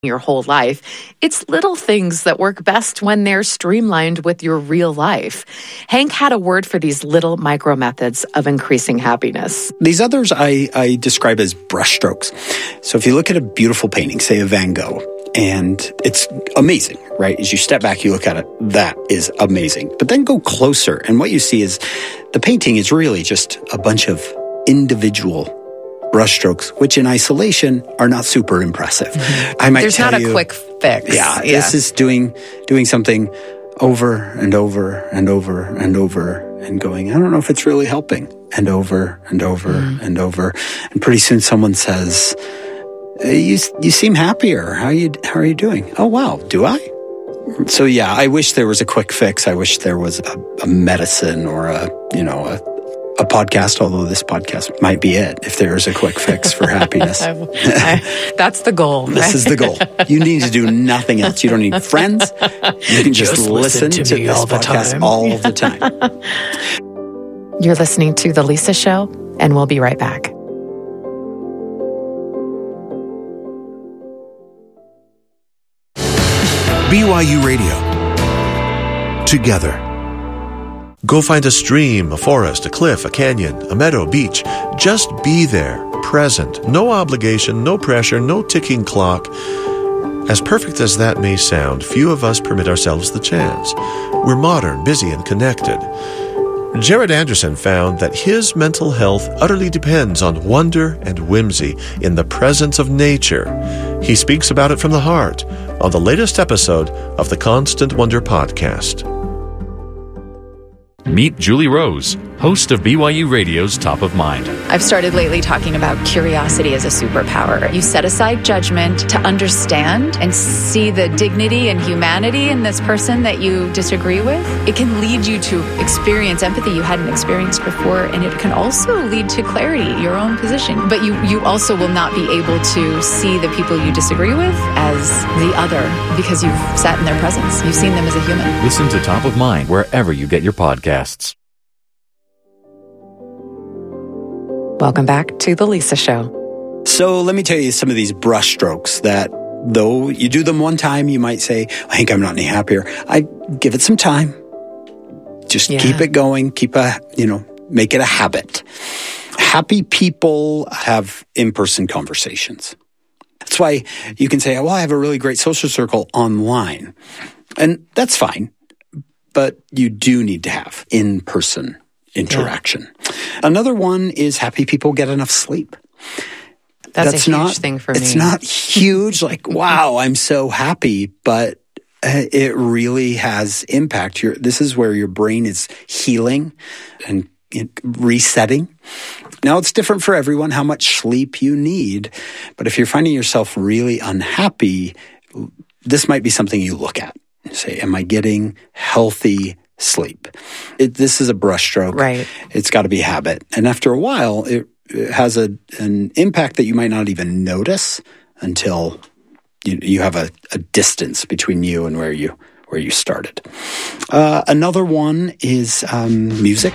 your whole life. It's little things that work best when they're streamlined with your real life. Hank had a word for these little micro methods of increasing happiness. These others I describe as brushstrokes. So if you look at a beautiful painting, say a Van Gogh, and it's amazing, right? As you step back, you look at it, that is amazing. But then go closer, and what you see is the painting is really just a bunch of individual brushstrokes, which in isolation are not super impressive. Mm-hmm. I might There's tell not you, a quick fix. This is doing something over and over and over and over and going, I don't know if it's really helping, and over and over and over. And pretty soon someone says, you seem happier. How are you doing? Oh, wow. Do I? So yeah, I wish there was a quick fix. I wish there was a medicine or a podcast, although this podcast might be it, if there is a quick fix for happiness. That's the goal. This is the goal. You need to do nothing else. You don't need friends. You can just listen to this podcast all the time. You're listening to The Lisa Show, and we'll be right back. BYU Radio. Together. Go find a stream, a forest, a cliff, a canyon, a meadow, beach. Just be there, present. No obligation, no pressure, no ticking clock. As perfect as that may sound, few of us permit ourselves the chance. We're modern, busy, and connected. Jared Anderson found that his mental health utterly depends on wonder and whimsy in the presence of nature. He speaks about it from the heart on the latest episode of the Constant Wonder podcast. Meet Julie Rose, host of BYU Radio's Top of Mind. I've started lately talking about curiosity as a superpower. You set aside judgment to understand and see the dignity and humanity in this person that you disagree with. It can lead you to experience empathy you hadn't experienced before, and it can also lead to clarity, your own position. But you also will not be able to see the people you disagree with as the other because you've sat in their presence. You've seen them as a human. Listen to Top of Mind wherever you get your podcasts. Welcome back to The Lisa Show. So let me tell you some of these brushstrokes that, though you do them one time, you might say, I think I'm not any happier. I give it some time. Just keep it going. Make it a habit. Happy people have in-person conversations. That's why you can say, I have a really great social circle online. And that's fine. But you do need to have in-person interaction. Yeah. Another one is happy people get enough sleep. That's a huge thing for me. It's not huge, like, wow, I'm so happy, but it really has impact. This is where your brain is healing and resetting. Now, it's different for everyone how much sleep you need, but if you're finding yourself really unhappy, this might be something you look at. Say, am I getting healthy sleep? This is a brushstroke. Right. It's got to be habit. And after a while, it has an impact that you might not even notice until you have a distance between you and where you started. Another one is music.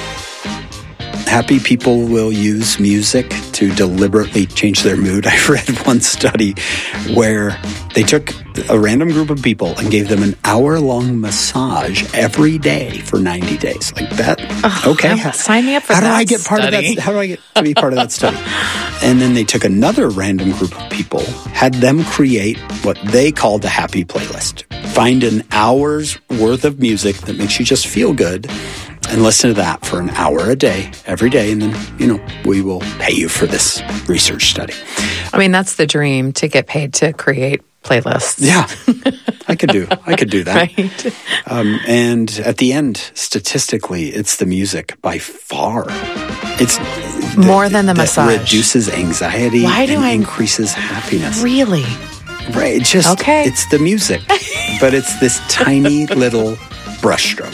Happy people will use music to deliberately change their mood. I read one study where they took a random group of people and gave them an hour-long massage every day for 90 days. Like that? Okay. Sign me up for that. How do I get part of that? How do I get to be part of that study? And then they took another random group of people, had them create what they called a happy playlist. Find an hour's worth of music that makes you just feel good and listen to that for an hour a day, every day. And then, we will pay you for this research study. I mean, that's the dream, to get paid to create playlists. Yeah, I could do that. Right. And at the end, statistically, it's the music by far. It's more than the massage. Reduces anxiety. Increases happiness. Really? Right. It's the music, but it's this tiny little brushstroke.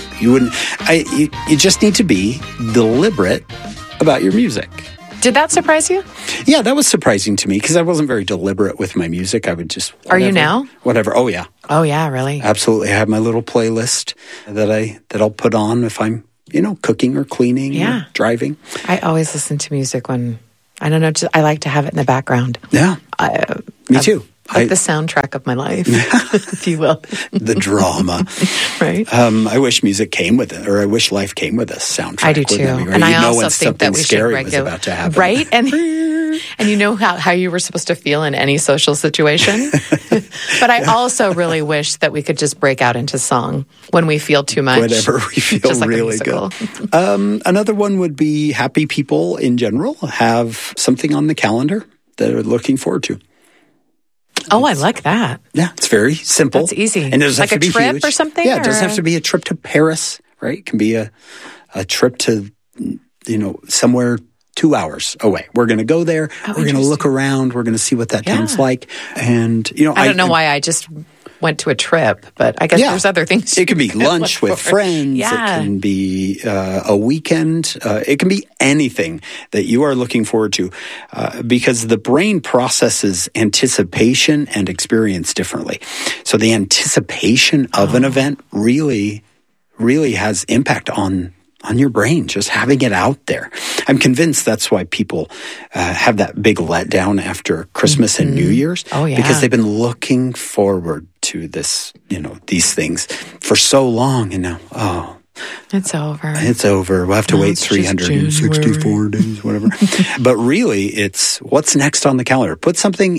You just need to be deliberate about your music. Did that surprise you? Yeah, that was surprising to me because I wasn't very deliberate with my music. I would just... Are you now? Whatever. Oh, yeah. Oh, yeah, really? Absolutely. I have my little playlist that I'll put on if I'm, cooking or cleaning or driving. I always listen to music when, I don't know, I like to have it in the background. Yeah. Me too. Like the soundtrack of my life, if you will. The drama. Right. I wish music came with it, or I wish life came with a soundtrack. I do too. Right? And I also when think that we scary should was about to happen. Right? And you know how you were supposed to feel in any social situation? But I also really wish that we could just break out into song when we feel too much. Whenever we feel just like really good. Another one would be happy people in general have something on the calendar that they're looking forward to. Oh, I like that. Yeah, it's very simple. That's easy. And it doesn't like have to a be trip huge. or something? Yeah, it doesn't have to be a trip to Paris, right? It can be a trip to, somewhere 2 hours away. We're going to go there. We're going to look around. We're going to see what that town's like. And, I don't know why I just went to a trip, but I guess there's other things. It could be lunch with friends. Yeah. It can be a weekend. It can be anything that you are looking forward to because the brain processes anticipation and experience differently. So the anticipation of an event really, really has impact on your brain, just having it out there. I'm convinced that's why people have that big letdown after Christmas and New Year's. Oh, yeah. Because they've been looking forward to this, these things for so long. And now, it's over. It's over. We'll have to wait 364 days, whatever. But really, it's what's next on the calendar. Put something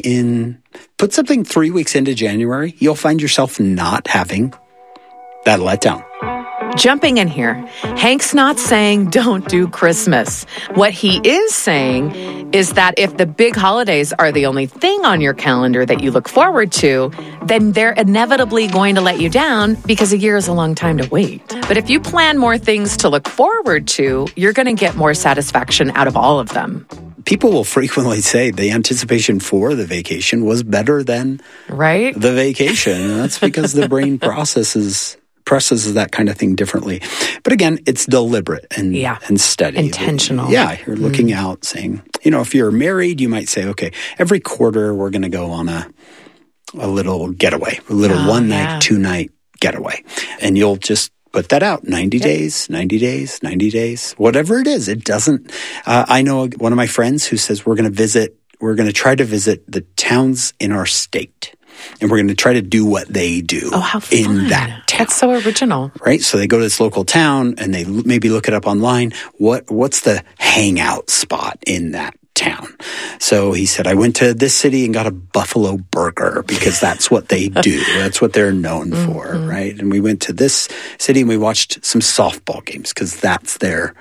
3 weeks into January. You'll find yourself not having that letdown. Jumping in here, Hank's not saying don't do Christmas. What he is saying is that if the big holidays are the only thing on your calendar that you look forward to, then they're inevitably going to let you down because a year is a long time to wait. But if you plan more things to look forward to, you're going to get more satisfaction out of all of them. People will frequently say the anticipation for the vacation was better than the vacation. And that's because the brain processes that kind of thing differently. But again, it's deliberate and steady. Intentional. You're looking out saying, if you're married, you might say, okay, every quarter we're going to go on a little getaway, a little 1 night, 2 night getaway. And you'll just put that out, 90 days, 90 days, 90 days, whatever it is. It doesn't, I know one of my friends who says we're going to try to visit the towns in our state. And we're going to try to do what they do in that town. That's so original. Right? So they go to this local town and they maybe look it up online. What's the hangout spot in that town? So he said, I went to this city and got a buffalo burger because that's what they do. That's what they're known for, right? And we went to this city and we watched some softball games because that's their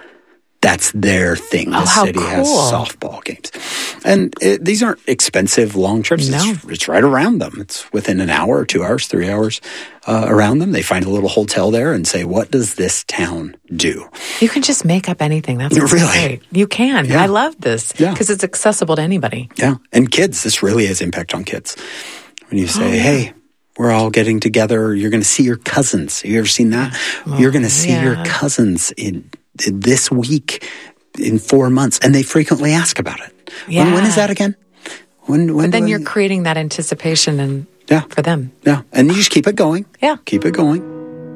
thing. The city has softball games. And these aren't expensive long trips. No. It's right around them. It's within an hour, 2 hours, 3 hours around them. They find a little hotel there and say, what does this town do? You can just make up anything. That's really great. You can. Yeah. I love this because it's accessible to anybody. Yeah. And kids, this really has impact on kids. When you say, hey, we're all getting together. You're going to see your cousins. Have you ever seen that? You're going to see your cousins in this week in 4 months, and they frequently ask about it. Yeah. When is that again? When then you're creating that anticipation for them. Yeah, and you just keep it going. Yeah. Keep it going.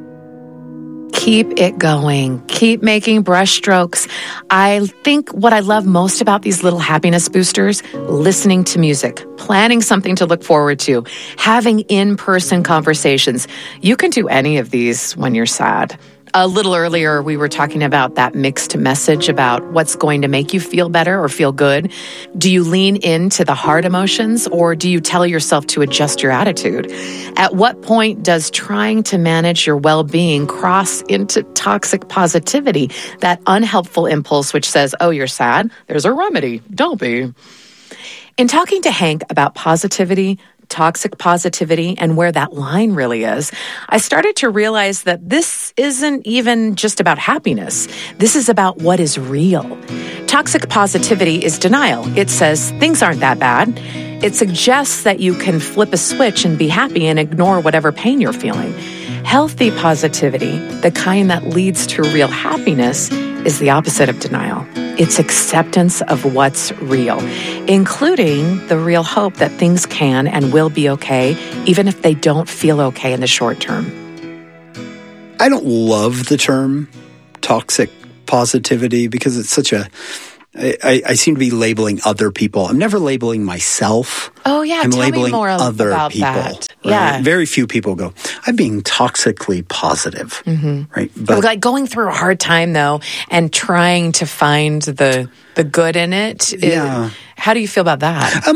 Keep it going. Keep making brush strokes. I think what I love most about these little happiness boosters, listening to music, planning something to look forward to, having in-person conversations. You can do any of these when you're sad. A little earlier, we were talking about that mixed message about what's going to make you feel better or feel good. Do you lean into the hard emotions or do you tell yourself to adjust your attitude? At what point does trying to manage your well-being cross into toxic positivity, that unhelpful impulse which says, oh, you're sad? There's a remedy. Don't be. In talking to Hank about positivity, toxic positivity, and where that line really is, I started to realize that this isn't even just about happiness. This is about what is real. Toxic positivity is denial. It says things aren't that bad. It suggests that you can flip a switch and be happy and ignore whatever pain you're feeling. Healthy positivity, the kind that leads to real happiness, is the opposite of denial. It's acceptance of what's real, including the real hope that things can and will be okay, even if they don't feel okay in the short term. I don't love the term toxic positivity because it's such a I seem to be labeling other people. I'm never labeling myself. Oh, yeah. I'm Tell labeling me more other about people. that. Right? Yeah. Very few people go, I'm being toxically positive. Right? But like going through a hard time, though, and trying to find the good in it. Yeah. How do you feel about that?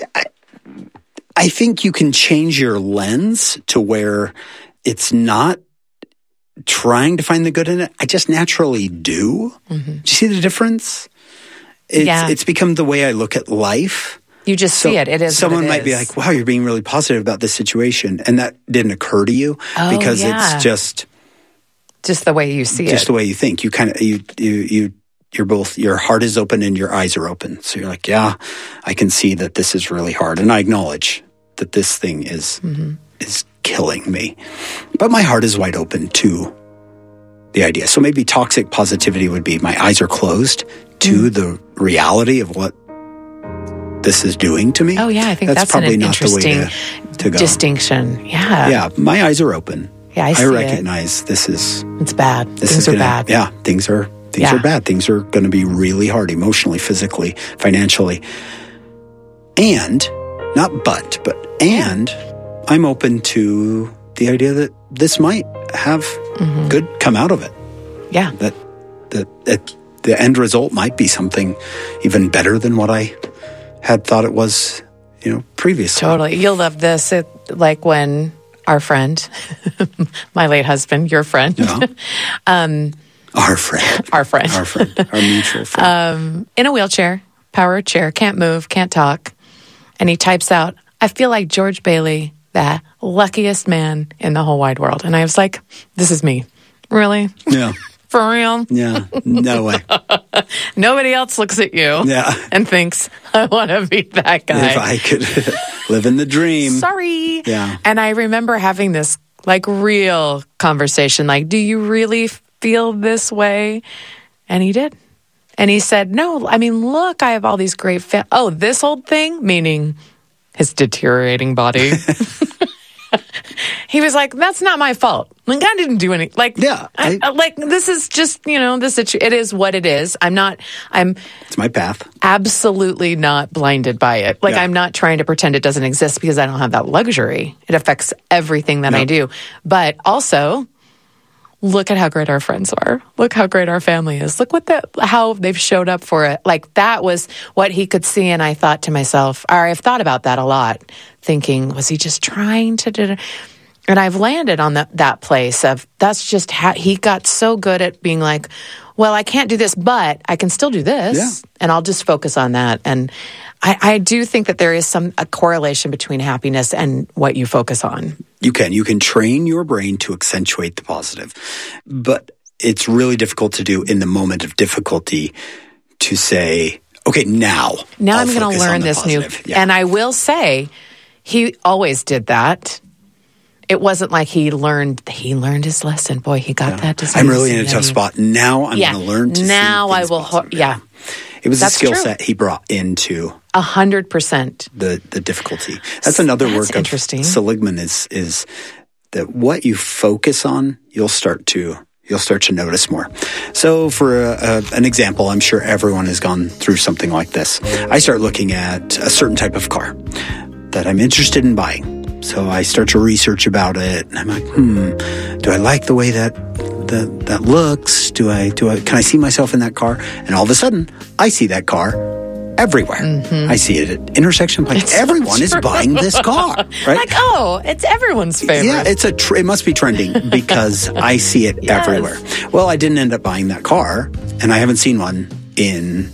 I think you can change your lens to where it's not trying to find the good in it. I just naturally do. Do you see the difference? It's become the way I look at life. You just see it. It is. Someone what it might is. be like, wow, you're being really positive about this situation. And that didn't occur to you because it's just the way you see it. Just the way you think. You kind of, you're both, your heart is open and your eyes are open. So you're like, yeah, I can see that this is really hard. And I acknowledge that this thing is killing me. But my heart is wide open to the idea. So maybe toxic positivity would be my eyes are closed to the reality of what this is doing to me. Oh, yeah. I think that's probably an not the interesting way to go. distinction. Yeah. Yeah. My eyes are open. Yeah, I see recognize this is... It's bad. Things are bad. Yeah. Things are bad. Things are going to be really hard emotionally, physically, financially. And, and I'm open to the idea that this might have good come out of it. Yeah. That the end result might be something even better than what I had thought it was, previously. Totally. You'll love this. Like when our friend, my late husband, your friend, our friend, our mutual friend, in a wheelchair, power chair, can't move, can't talk. And he types out, I feel like George Bailey, the luckiest man in the whole wide world. And I was like, this is me. Really? Yeah. For real? Yeah. No way. Nobody else looks at you and thinks, I want to be that guy. If I could live in the dream. Sorry. Yeah. And I remember having this real conversation, do you really feel this way? And he did. And he said, no, I mean, look, I have all these great this old thing, meaning his deteriorating body. He was like, that's not my fault. I didn't do anything. This is just, it is what it is. It's my path. Absolutely not blinded by it. I'm not trying to pretend it doesn't exist because I don't have that luxury. It affects everything that I do. But also, look at how great our friends are. Look how great our family is. Look how they've showed up for it. That was what he could see. And I thought to myself, or I've thought about that a lot, thinking, was he just trying to do it? And I've landed on that place of that's just how he got so good at being like, well, I can't do this, but I can still do this. And I'll just focus on that. And I do think that there is a correlation between happiness and what you focus on. You can train your brain to accentuate the positive, but it's really difficult to do in the moment of difficulty to say, okay, now I'm going to learn this positive. new. And I will say, he always did that. It wasn't like he learned his lesson. Boy, he got that disease. I'm really in a tough spot. Now I'm going to learn to now see I will. It was a skill set he brought into 100%. The difficulty. That's another work of Seligman is that what you focus on, you'll start to notice more. So for an example, I'm sure everyone has gone through something like this. I start looking at a certain type of car that I'm interested in buying. So I start to research about it, and I'm like, do I like the way that looks? Can I see myself in that car? And all of a sudden, I see that car everywhere. I see it at intersections. Everyone is buying this car, right? It's everyone's favorite. Yeah, it must be trending because I see it everywhere. Well, I didn't end up buying that car, and I haven't seen one in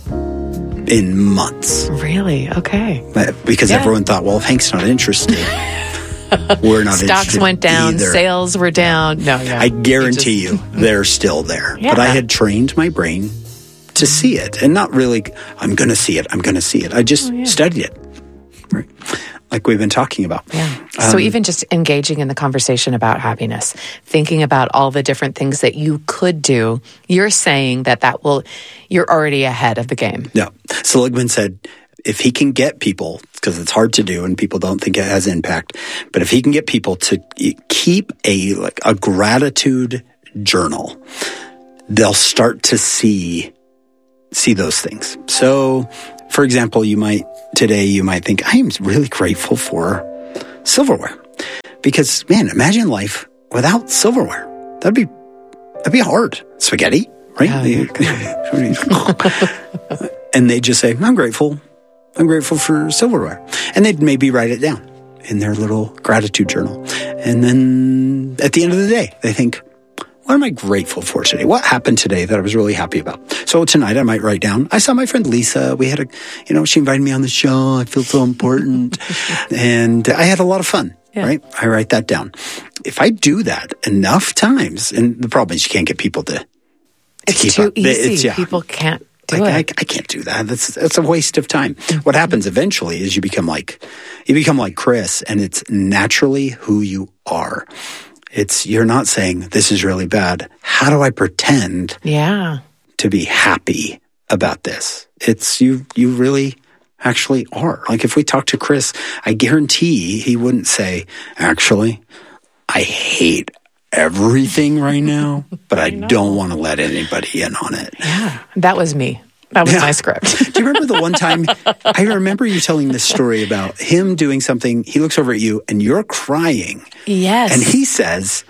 months. Really? Okay. Because everyone thought, well, if Hank's not interested, we're not interested. Stocks went down, either. Sales were down. No, I guarantee you they're still there. Yeah. But I had trained my brain to see it, and not really, I'm going to see it. I just studied it, right? Like we've been talking about. Yeah. So even just engaging in the conversation about happiness, thinking about all the different things that you could do, you're saying you're already ahead of the game. Yeah. Seligman said, if he can get people, because it's hard to do and people don't think it has impact, but if he can get people to keep a gratitude journal, they'll start to see see those things. So, for example, you might think, I am really grateful for silverware. Because, man, imagine life without silverware. That'd be hard. Spaghetti, right? And they just say, I'm grateful for silverware. And they'd maybe write it down in their little gratitude journal. And then at the end of the day, they think, what am I grateful for today? What happened today that I was really happy about? So tonight I might write down, I saw my friend Lisa. We had she invited me on the show. I feel so important. And I had a lot of fun, right? I write that down. If I do that enough times, and the problem is you can't get people to it's keep too up. easy. People can't do it. I can't do that. That's a waste of time. What happens eventually is you become like Chris, and it's naturally who you are. You're not saying, this is really bad. How do I pretend to be happy about this? It's you really actually are. Like if we talk to Chris, I guarantee he wouldn't say, actually, I hate everything right now, but I don't want to let anybody in on it. Yeah, that was me. That was my script. Do you remember the one time, I remember you telling this story about him doing something, he looks over at you and you're crying. Yes. And he says,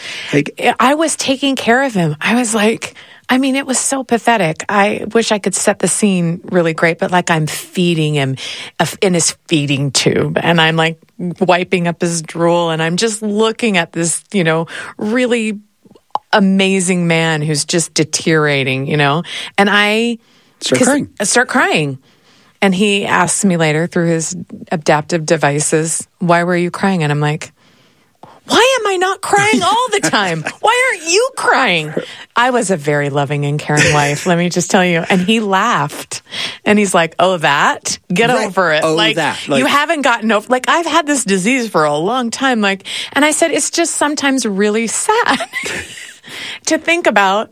I was taking care of him. I was like, it was so pathetic. I wish I could set the scene really great, but like I'm feeding him in his feeding tube and I'm like wiping up his drool and I'm just looking at this, really amazing man who's just deteriorating, and I start crying. And he asks me later through his adaptive devices, why were you crying? And I'm like, why am I not crying all the time? Why aren't you crying? I was a very loving and caring wife, let me just tell you. And he laughed. And he's like, get over it. You haven't gotten over, I've had this disease for a long time. And I said, it's just sometimes really sad to think about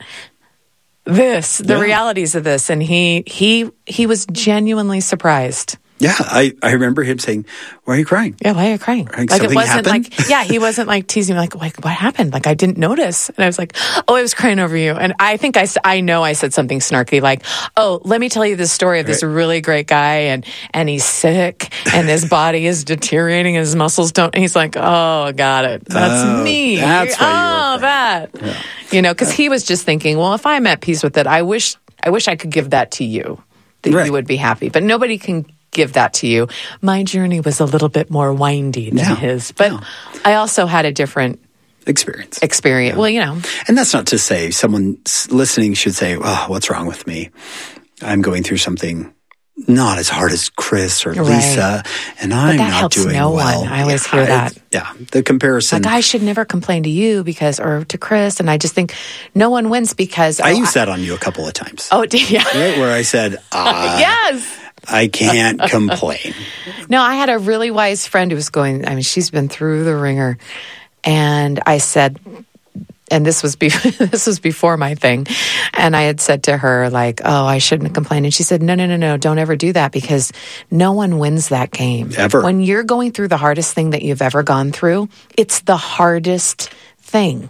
the realities of this. And he was genuinely surprised. Yeah, I remember him saying, why are you crying? Yeah, why are you crying? It wasn't happened? He wasn't teasing me what happened? I didn't notice. And I was like, I was crying over you. And I think I know I said something snarky let me tell you this story of this really great guy and he's sick and his body is deteriorating and his muscles don't. And he's like, oh, got it. That's me. That's why you were crying. That. Yeah. Because he was just thinking, well, if I'm at peace with it, I wish I could give that to you, that you would be happy. But nobody can give that to you. My journey was a little bit more windy than his, but I also had a different experience. Yeah. Well, and that's not to say someone listening should say, oh, what's wrong with me? I'm going through something not as hard as Chris or Lisa, and I'm not doing well. One. I always hear that. The comparison. I should never complain to you or to Chris, and I just think no one wins because I used that on you a couple of times. Oh, yeah. Right, where I said, yes. I can't complain. No, I had a really wise friend who was going, she's been through the ringer. And I said, and this was before my thing. And I had said to her, I shouldn't complain. And she said, no, don't ever do that because no one wins that game. Ever. When you're going through the hardest thing that you've ever gone through, it's the hardest thing.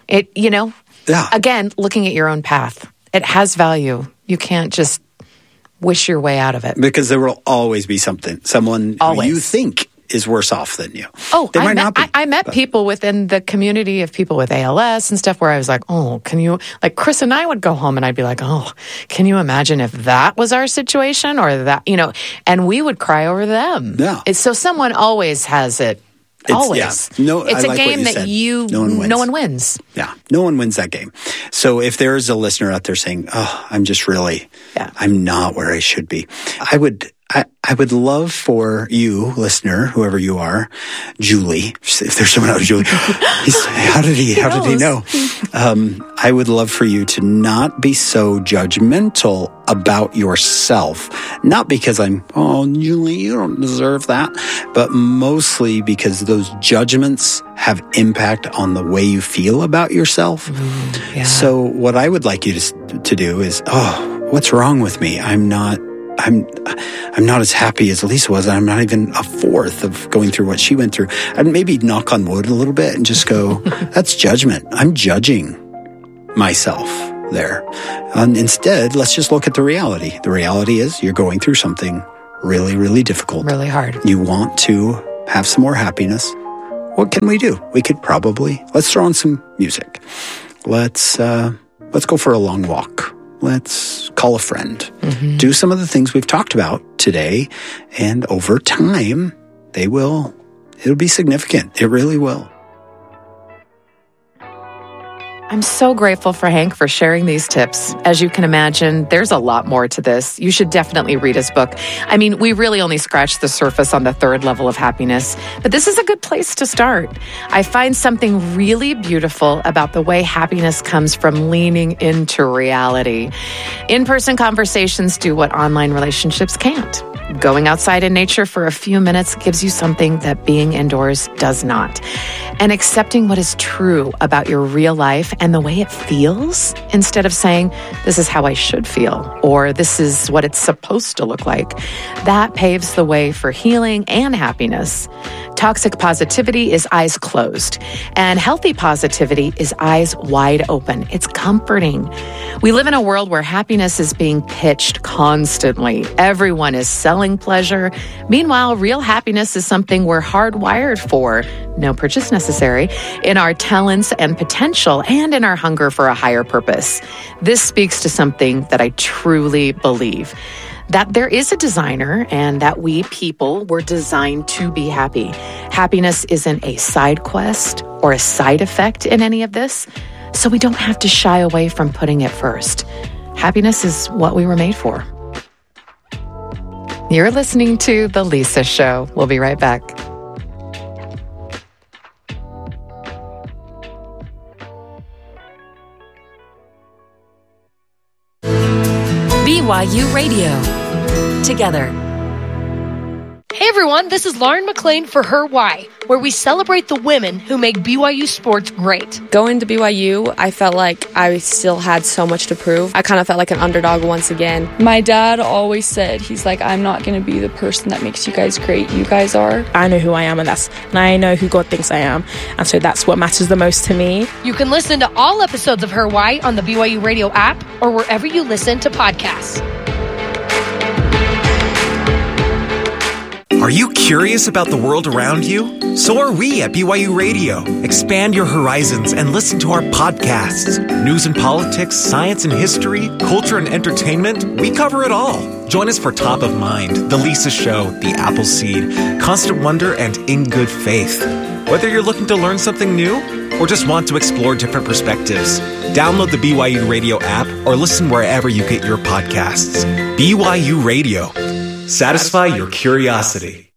Again, looking at your own path, it has value. You can't just wish your way out of it. Because there will always be someone who you think is worse off than you. Oh, I met people within the community of people with ALS and stuff where I was like, can you, Chris and I would go home and I'd be like, can you imagine if that was our situation or that, and we would cry over them. Yeah. So someone always has it. Always. It's a game that no one wins. Yeah. No one wins that game. So if there's a listener out there saying, I'm just really, I'm not where I should be. I would love for you, listener, whoever you are, Julie, if there's someone else, Julie, how did he know? I would love for you to not be so judgmental about yourself. Not because Julie, you don't deserve that, but mostly because those judgments have impact on the way you feel about yourself. So what I would like you to do is, what's wrong with me? I'm not as happy as Lisa was. I'm not even a fourth of going through what she went through. I'd maybe knock on wood a little bit and just go, that's judgment. I'm judging myself. there. And instead, let's just look at the reality. The reality is you're going through something really, really difficult. Really hard. You want to have some more happiness. What can we do? We could probably, let's throw on some music. Let's go for a long walk. Let's call a friend. Mm-hmm. Do some of the things we've talked about today. And over time, it'll be significant. It really will. I'm so grateful for Hank for sharing these tips. As you can imagine, there's a lot more to this. You should definitely read his book. I mean, we really only scratched the surface on the third level of happiness, but this is a good place to start. I find something really beautiful about the way happiness comes from leaning into reality. In-person conversations do what online relationships can't. Going outside in nature for a few minutes gives you something that being indoors does not. And accepting what is true about your real life and the way it feels, instead of saying, this is how I should feel, or this is what it's supposed to look like, that paves the way for healing and happiness. Toxic positivity is eyes closed, and healthy positivity is eyes wide open. It's comforting. We live in a world where happiness is being pitched constantly. Everyone is selling pleasure. Meanwhile, real happiness is something we're hardwired for, no purchase necessary, in our talents and potential and in our hunger for a higher purpose. This speaks to something that I truly believe. That there is a designer and that we people were designed to be happy. Happiness isn't a side quest or a side effect in any of this, so we don't have to shy away from putting it first. Happiness is what we were made for. You're listening to The Lisa Show. We'll be right back. BYU Radio. Together. Hey everyone, this is Lauren McLean for Her Why, where we celebrate the women who make BYU sports great. Going to BYU, I felt like I still had so much to prove. I kind of felt like an underdog once again. My dad always said, he's like, I'm not going to be the person that makes you guys great. You guys are. I know who I am, and I know who God thinks I am. And so that's what matters the most to me. You can listen to all episodes of Her Why on the BYU Radio app or wherever you listen to podcasts. Are you curious about the world around you? So are we at BYU Radio. Expand your horizons and listen to our podcasts. News and politics, science and history, culture and entertainment, we cover it all. Join us for Top of Mind, The Lisa Show, The Apple Seed, Constant Wonder, and In Good Faith. Whether you're looking to learn something new or just want to explore different perspectives, download the BYU Radio app or listen wherever you get your podcasts. BYU Radio. Satisfy your curiosity.